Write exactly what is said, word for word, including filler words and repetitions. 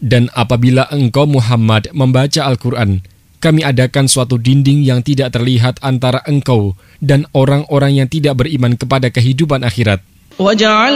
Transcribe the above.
Dan apabila engkau Muhammad membaca Al-Quran, kami adakan suatu dinding yang tidak terlihat antara engkau dan orang-orang yang tidak beriman kepada kehidupan akhirat.